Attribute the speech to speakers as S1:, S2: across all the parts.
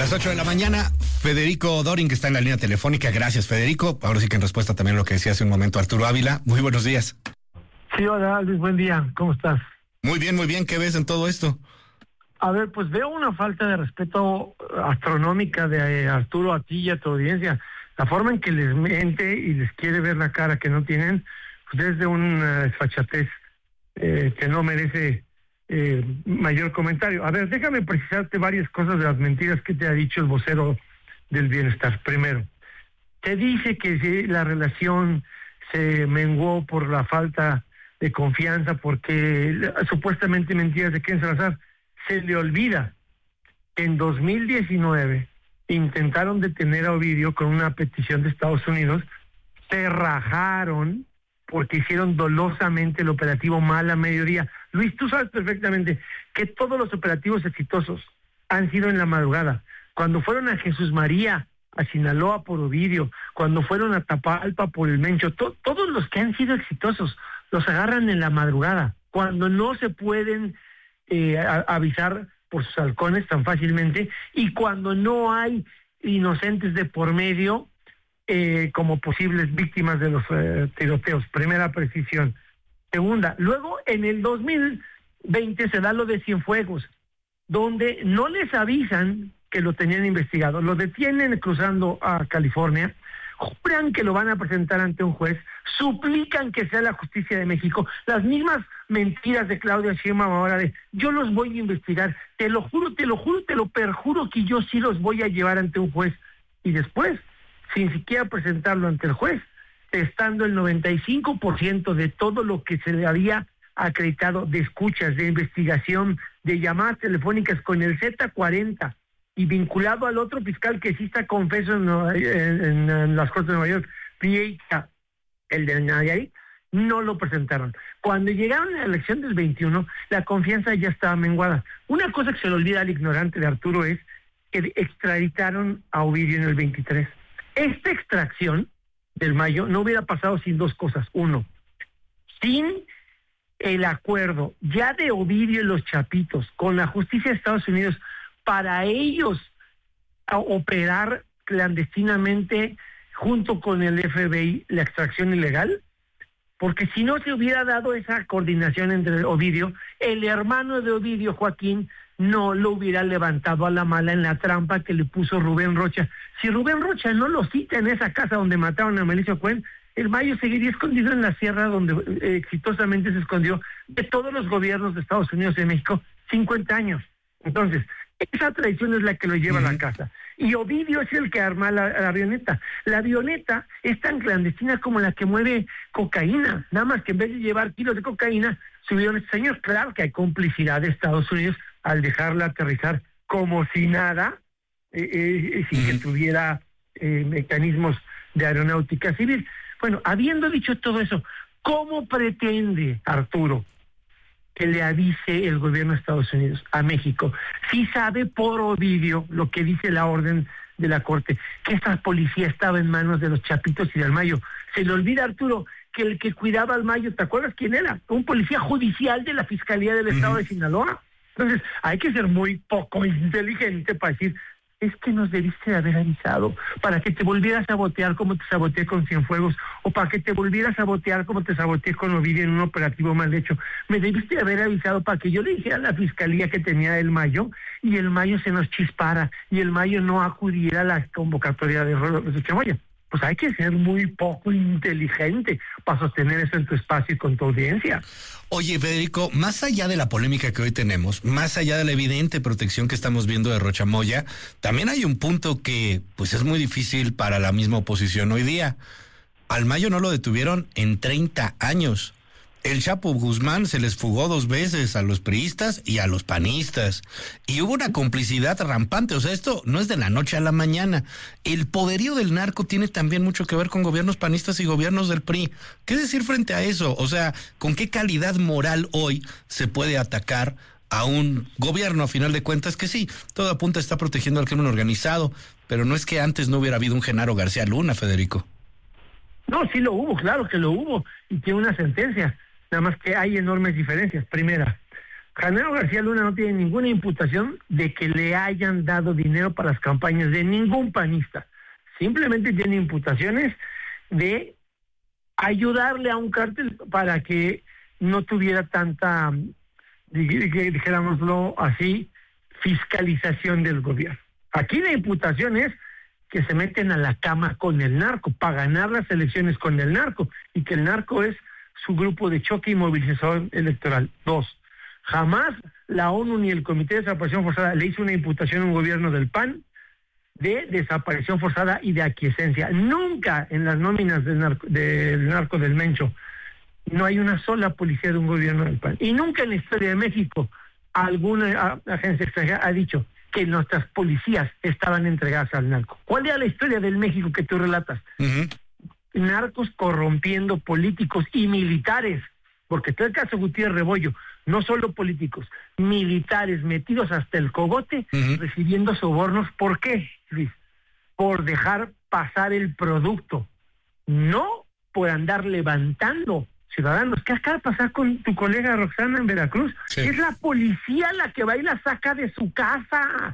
S1: Las 8 de la mañana, Federico Doring, que está en la línea telefónica. Gracias, Federico. Ahora sí que en respuesta también a lo que decía hace un momento Arturo Ávila. Muy buenos días.
S2: Sí, hola, Luis, buen día. ¿Cómo estás?
S1: Muy bien, muy bien. ¿Qué ves en todo esto?
S2: A ver, pues veo una falta de respeto astronómica de Arturo a ti y a tu audiencia. La forma en que les mente y les quiere ver la cara que no tienen, pues es de una desfachatez que no merece mayor comentario. A ver, déjame precisarte varias cosas de las mentiras que te ha dicho el vocero del bienestar. Primero, te dice que si la relación se menguó por la falta de confianza, porque supuestamente mentiras de Ken Salazar. Se le olvida que en 2019 intentaron detener a Ovidio con una petición de Estados Unidos, se rajaron porque hicieron dolosamente el operativo mal a mediodía. Luis, tú sabes perfectamente que todos los operativos exitosos han sido en la madrugada. Cuando fueron a Jesús María, a Sinaloa por Ovidio, cuando fueron a Tapalpa por el Mencho, todos los que han sido exitosos los agarran en la madrugada, cuando no se pueden avisar por sus halcones tan fácilmente y cuando no hay inocentes de por medio como posibles víctimas de los tiroteos. Primera precisión. Segunda, luego en el 2020 se da lo de Cienfuegos, donde no les avisan que lo tenían investigado, lo detienen cruzando a California, juran que lo van a presentar ante un juez, suplican que sea la justicia de México, las mismas mentiras de Claudia Sheinbaum ahora de yo los voy a investigar, te lo juro, te lo perjuro que yo sí los voy a llevar ante un juez, y después, sin siquiera presentarlo ante el juez, estando el 95% de todo lo que se le había acreditado de escuchas, de investigación, de llamadas telefónicas con el Z40, y vinculado al otro fiscal que sí está confeso en las Cortes de Nueva York, Prieto, el de Nayarit, no lo presentaron. Cuando llegaron a la elección del 21, la confianza ya estaba menguada. Una cosa que se le olvida al ignorante de Arturo es que extraditaron a Ovidio en el 23. Esta extracción del Mayo no hubiera pasado sin dos cosas. Uno, sin el acuerdo ya de Ovidio y los Chapitos con la justicia de Estados Unidos para ellos a operar clandestinamente junto con el FBI la extracción ilegal, porque si no se hubiera dado esa coordinación entre Ovidio, el hermano de Ovidio, Joaquín, no lo hubiera levantado a la mala en la trampa que le puso Rubén Rocha. Si Rubén Rocha no lo cita en esa casa donde mataron a Melissa Cohen, el Mayo seguiría escondido en la sierra donde exitosamente se escondió de todos los gobiernos de Estados Unidos y de México 50 años. Entonces, esa traición es la que lo lleva a la casa. Y Ovidio es el que arma la avioneta. La avioneta es tan clandestina como la que mueve cocaína. Nada más que en vez de llevar kilos de cocaína, subieron este señor. Claro que hay complicidad de Estados Unidos al dejarla aterrizar como si nada, sin que tuviera mecanismos de aeronáutica civil. Bueno, habiendo dicho todo eso, ¿cómo pretende Arturo que le avise el gobierno de Estados Unidos a México, si sabe por Ovidio lo que dice la orden de la Corte, que esta policía estaba en manos de los Chapitos y del Mayo? Se le olvida, Arturo, que el que cuidaba al Mayo, ¿te acuerdas quién era? Un policía judicial de la Fiscalía del Estado de Sinaloa. Entonces, hay que ser muy poco inteligente para decir, es que nos debiste haber avisado para que te volvieras a sabotear como te saboteé con Cienfuegos, o para que te volvieras a sabotear como te saboteé con Ovidio en un operativo mal hecho. Me debiste haber avisado para que yo le dijera a la fiscalía que tenía el Mayo, y el Mayo se nos chispara, y el Mayo no acudiera a la convocatoria de Chamoya. Pues hay que ser muy poco inteligente para sostener eso en tu espacio y con tu audiencia.
S1: Oye, Federico, más allá de la polémica que hoy tenemos, más allá de la evidente protección que estamos viendo de Rocha Moya, también hay un punto que pues es muy difícil para la misma oposición hoy día. Al Mayo no lo detuvieron en 30 años. El Chapo Guzmán se les fugó 2 veces a los priistas y a los panistas. Y hubo una complicidad rampante. O sea, esto no es de la noche a la mañana. El poderío del narco tiene también mucho que ver con gobiernos panistas y gobiernos del PRI. ¿Qué decir frente a eso? O sea, ¿con qué calidad moral hoy se puede atacar a un gobierno, a final de cuentas, que sí, todo apunta está protegiendo al crimen organizado, pero no es que antes no hubiera habido un Genaro García Luna, Federico?
S2: No, sí lo hubo, claro que lo hubo, y tiene una sentencia. Nada más que hay enormes diferencias. Primera, Genaro García Luna no tiene ninguna imputación de que le hayan dado dinero para las campañas de ningún panista. Simplemente tiene imputaciones de ayudarle a un cártel para que no tuviera tanta, dijéramoslo así, fiscalización del gobierno. Aquí la imputación es que se meten a la cama con el narco para ganar las elecciones con el narco, y que el narco es su grupo de choque y movilización electoral. 2, jamás la ONU ni el Comité de Desaparición Forzada le hizo una imputación a un gobierno del PAN de desaparición forzada y de aquiescencia. Nunca en las nóminas del narco del Mencho no hay una sola policía de un gobierno del PAN. Y nunca en la historia de México alguna agencia extranjera ha dicho que nuestras policías estaban entregadas al narco. ¿Cuál era la historia del México que tú relatas? Narcos corrompiendo políticos y militares, porque está el caso Gutiérrez Rebollo, no solo políticos, militares metidos hasta el cogote, recibiendo sobornos. ¿Por qué, Luis? Por dejar pasar el producto, no por andar levantando ciudadanos. ¿Qué acaba de pasar con tu colega Roxana en Veracruz? Sí. Es la policía la que va y la saca de su casa.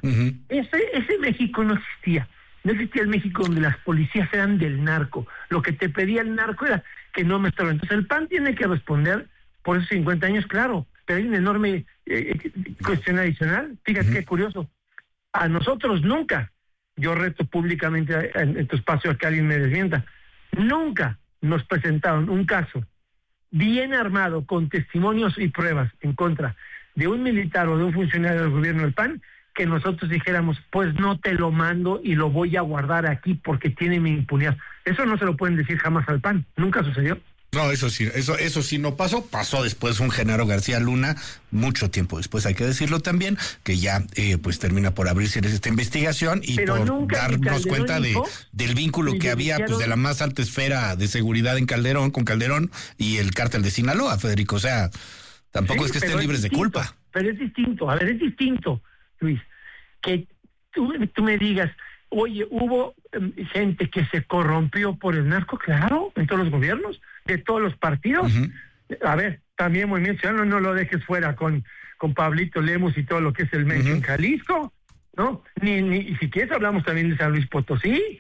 S2: Ese México no existía. No existía el México donde las policías eran del narco. Lo que te pedía el narco era que no me estaba. Entonces el PAN tiene que responder por esos 50 años, claro, pero hay una enorme cuestión adicional. Fíjate qué curioso. A nosotros nunca, yo reto públicamente en tu espacio a que alguien me desmienta, nunca nos presentaron un caso bien armado, con testimonios y pruebas en contra de un militar o de un funcionario del gobierno del PAN, que nosotros dijéramos, pues no te lo mando y lo voy a guardar aquí porque tiene mi impunidad. Eso no se lo pueden decir jamás al PAN, nunca sucedió.
S1: No, eso sí no pasó después un Genaro García Luna, mucho tiempo después, hay que decirlo también, que ya pues termina por abrirse esta investigación y pero por darnos cuenta del vínculo que había pues de la más alta esfera de seguridad en Calderón, con Calderón y el cártel de Sinaloa, Federico, o sea, tampoco es que estén libres de culpa.
S2: Pero es distinto, es distinto, Luis, que tú me digas, oye, hubo gente que se corrompió por el narco, claro, en todos los gobiernos, de todos los partidos. A ver, también Movimiento Ciudadano, no lo dejes fuera con Pablito Lemus y todo lo que es el Mencho en Jalisco, ¿no? Ni si quieres hablamos también de San Luis Potosí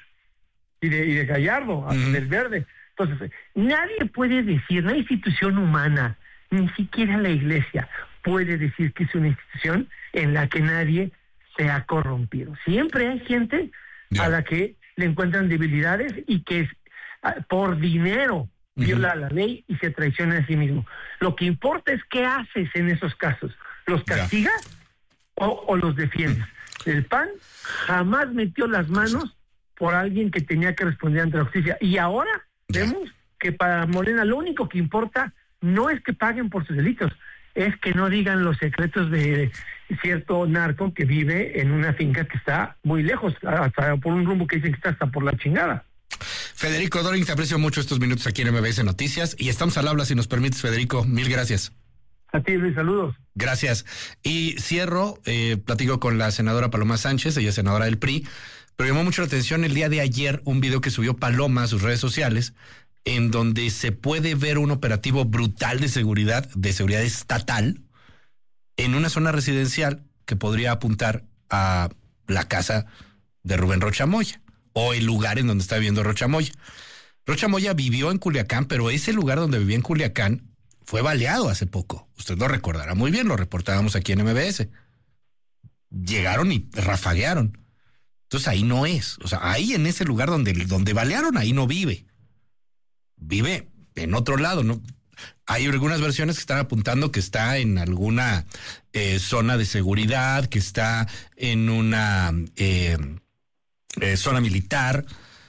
S2: y de Gallardo, del Verde. Entonces, nadie puede decir, no hay institución humana, ni siquiera la Iglesia puede decir que es una institución en la que nadie se ha corrompido. Siempre hay gente a la que le encuentran debilidades y que por dinero viola la ley y se traiciona a sí mismo. Lo que importa es qué haces en esos casos. ¿Los castigas o los defiendes? El PAN jamás metió las manos por alguien que tenía que responder ante la justicia. Y ahora vemos que para Morena lo único que importa no es que paguen por sus delitos, es que no digan los secretos de cierto narco que vive en una finca que está muy lejos, hasta por un rumbo que dicen que está hasta por la chingada.
S1: Federico Doring, te aprecio mucho estos minutos aquí en MBS Noticias y estamos al habla si nos permites, Federico. Mil gracias.
S2: A ti, Luis, saludos.
S1: Gracias. Y cierro, platico con la senadora Paloma Sánchez, ella es senadora del PRI, pero llamó mucho la atención el día de ayer un video que subió Paloma a sus redes sociales, en donde se puede ver un operativo brutal de seguridad estatal, en una zona residencial que podría apuntar a la casa de Rubén Rocha Moya, o el lugar en donde está viviendo Rocha Moya. Rocha Moya vivió en Culiacán, pero ese lugar donde vivía en Culiacán fue baleado hace poco. Usted lo recordará muy bien, lo reportábamos aquí en MBS. Llegaron y rafaguearon. Entonces ahí no es. O sea, ahí en ese lugar donde balearon, ahí no vive. Vive en otro lado, ¿no? Hay algunas versiones que están apuntando que está en alguna zona de seguridad, que está en una zona militar.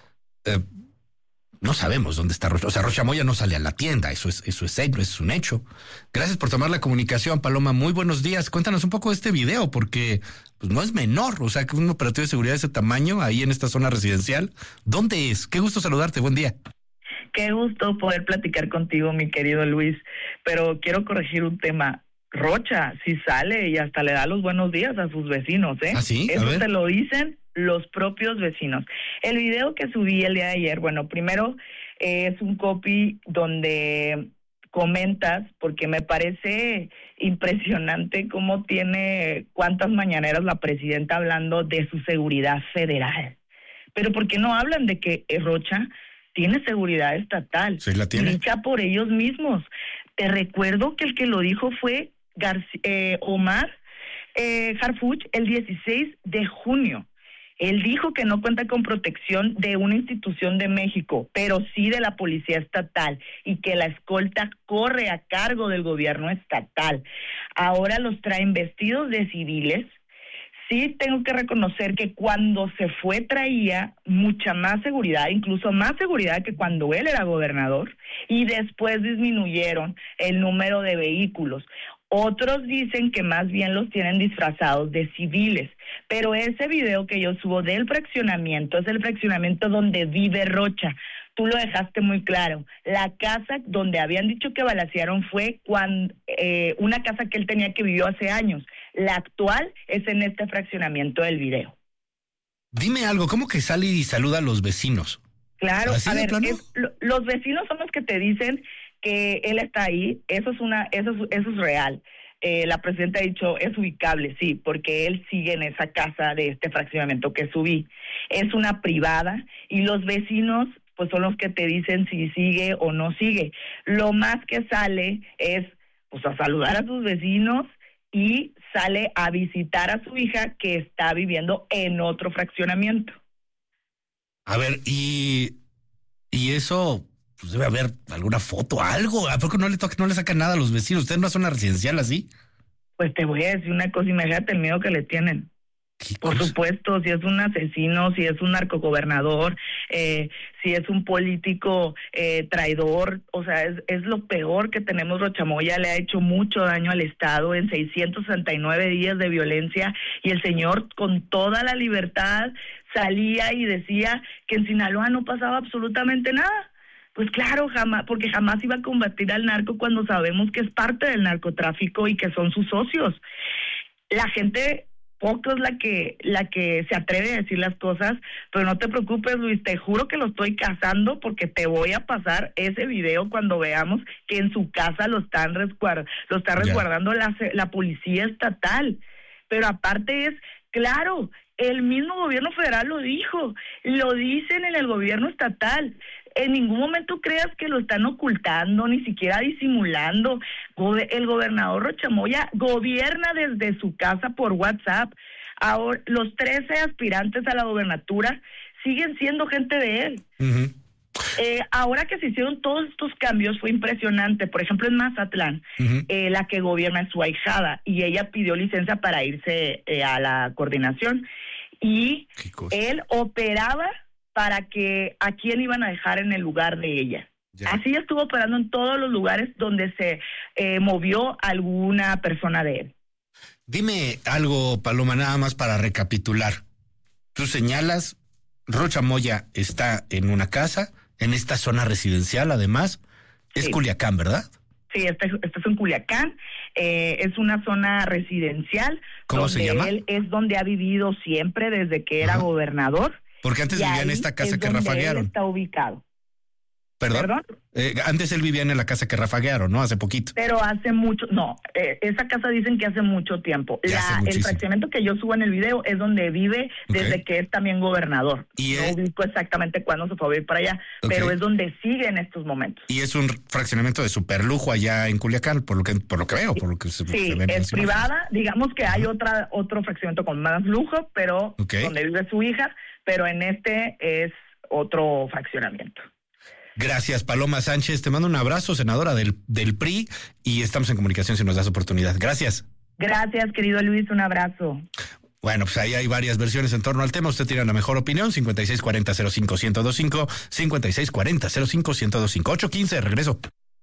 S1: No sabemos dónde está Rocha. O sea, Rocha Moya no sale a la tienda, eso es un hecho. Gracias por tomar la comunicación, Paloma. Muy buenos días. Cuéntanos un poco de este video, porque pues no es menor. O sea, que un operativo de seguridad de ese tamaño ahí en esta zona residencial. ¿Dónde es? Qué gusto saludarte. Buen día.
S3: Qué gusto poder platicar contigo, mi querido Luis, pero quiero corregir un tema. Rocha sí sale y hasta le da los buenos días a sus vecinos, ¿eh?
S1: ¿Ah, sí?
S3: Eso te lo dicen los propios vecinos. El video que subí el día de ayer, bueno, primero es un copy donde comentas, porque me parece impresionante cómo tiene cuántas mañaneras la presidenta hablando de su seguridad federal. Pero ¿por qué no hablan de que Rocha tiene seguridad estatal?
S1: Sí, la tiene.
S3: Lucha por ellos mismos. Te recuerdo que el que lo dijo fue Omar Harfuch el 16 de junio. Él dijo que no cuenta con protección de una institución de México, pero sí de la policía estatal, y que la escolta corre a cargo del gobierno estatal. Ahora los traen vestidos de civiles. Sí tengo que reconocer que cuando se fue traía mucha más seguridad, incluso más seguridad que cuando él era gobernador, y después disminuyeron el número de vehículos. Otros dicen que más bien los tienen disfrazados de civiles, pero ese video que yo subo del fraccionamiento es el fraccionamiento donde vive Rocha. Tú lo dejaste muy claro. La casa donde habían dicho que balacearon fue una casa que él tenía que vivió hace años. La actual es en este fraccionamiento del video.
S1: Dime algo, ¿cómo que sale y saluda a los vecinos?
S3: Claro, a ver, los vecinos son los que te dicen que él está ahí. Eso es real. La presidenta ha dicho, es ubicable, sí, porque él sigue en esa casa de este fraccionamiento que subí. Es una privada y los vecinos pues son los que te dicen si sigue o no sigue. Lo más que sale es pues a saludar a sus vecinos y sale a visitar a su hija que está viviendo en otro fraccionamiento.
S1: A ver, y eso, pues debe haber alguna foto, algo. ¿A poco no le sacan nada a los vecinos? ¿Usted no es una residencial así?
S3: Pues te voy a decir una cosa, imagínate el miedo que le tienen. Por supuesto, si es un asesino, si es un narcogobernador, si es un político traidor, o sea, es lo peor que tenemos. Rocha Moya le ha hecho mucho daño al Estado en 669 días de violencia, y el señor con toda la libertad salía y decía que en Sinaloa no pasaba absolutamente nada. Pues claro, porque jamás iba a combatir al narco cuando sabemos que es parte del narcotráfico y que son sus socios. La gente poco es la que se atreve a decir las cosas, pero no te preocupes, Luis, te juro que lo estoy cazando, porque te voy a pasar ese video cuando veamos que en su casa lo está resguardando la policía estatal. Pero aparte es, claro, el mismo gobierno federal lo dijo, lo dicen en el gobierno estatal. En ningún momento creas que lo están ocultando, ni siquiera disimulando. El gobernador Rocha Moya gobierna desde su casa por WhatsApp. Ahora, los 13 aspirantes a la gobernatura siguen siendo gente de él. Uh-huh. Ahora que se hicieron todos estos cambios fue impresionante. Por ejemplo, en Mazatlán, uh-huh, la que gobierna es su ahijada, y ella pidió licencia para irse a la coordinación. Y él operaba para que a quién iban a dejar en el lugar de ella. Ya. Así estuvo operando en todos los lugares donde se movió alguna persona de él.
S1: Dime algo, Paloma, nada más para recapitular. Tú señalas, Rocha Moya está en una casa, en esta zona residencial, además. Es Culiacán, ¿verdad?
S3: Sí, este es en Culiacán. Es una zona residencial.
S1: ¿Cómo se llama?
S3: Él es donde ha vivido siempre desde que era gobernador.
S1: Porque antes vivía en esta casa que rafaguearon.
S3: Él está ubicado.
S1: ¿Perdón? Antes él vivía en la casa que rafaguearon, ¿no? Hace poquito.
S3: Pero hace mucho, no, esa casa dicen que hace mucho tiempo. El fraccionamiento que yo subo en el video es donde vive desde que es también gobernador. No ubico exactamente cuándo se fue a vivir para allá, pero es donde sigue en estos momentos.
S1: Y es un fraccionamiento de superlujo allá en Culiacán, por lo que veo, por lo que se ve.
S3: Es privada, digamos que hay otro fraccionamiento con más lujo, pero donde vive su hija, pero en este es otro fraccionamiento.
S1: Gracias, Paloma Sánchez. Te mando un abrazo, senadora del PRI, y estamos en comunicación si nos das oportunidad. Gracias.
S3: Gracias, querido Luis, un abrazo.
S1: Bueno, pues ahí hay varias versiones en torno al tema. Usted tiene la mejor opinión, 5640-05-1025, 5640-05-1025, 815, regreso.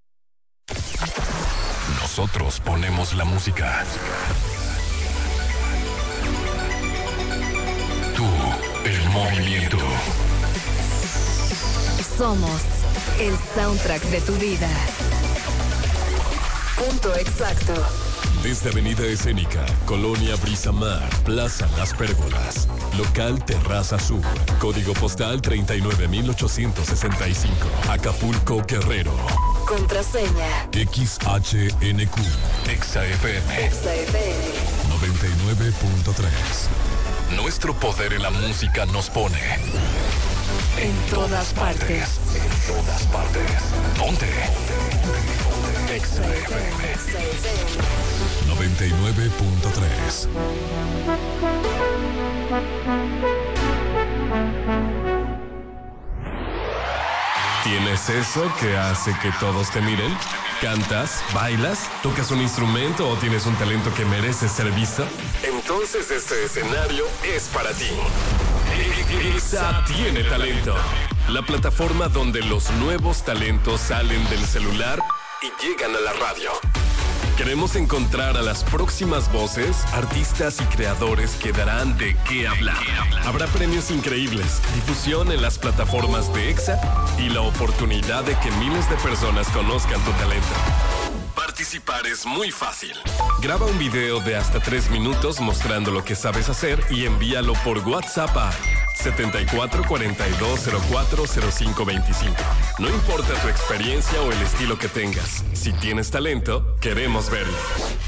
S4: Nosotros ponemos la música. Tú, el movimiento.
S5: Somos el soundtrack de tu vida. Punto exacto.
S4: Desde Avenida Escénica, Colonia Brisamar, Plaza Las Pérgolas, Local Terraza Sur, Código Postal 39865, Acapulco, Guerrero.
S5: contraseña.
S4: XHNQ. Exa FM.
S5: Exa FM.
S4: 99.3. Nuestro poder en la música nos pone
S5: En todas partes.
S4: En todas partes. Ponte. Exa FM. 99.3. ¿Tienes eso que hace que todos te miren? ¿Cantas? ¿Bailas? ¿Tocas un instrumento o tienes un talento que merece ser visto? Entonces este escenario es para ti. Exa tiene talento. La plataforma donde los nuevos talentos salen del celular y llegan a la radio. Queremos encontrar a las próximas voces, artistas y creadores que darán de qué hablar. Habrá premios increíbles, difusión en las plataformas de Exa y la oportunidad de que miles de personas conozcan tu talento. Participar es muy fácil. Graba un video de hasta 3 minutos mostrando lo que sabes hacer y envíalo por WhatsApp a 7442040525. No importa tu experiencia o el estilo que tengas. Si tienes talento, queremos verlo.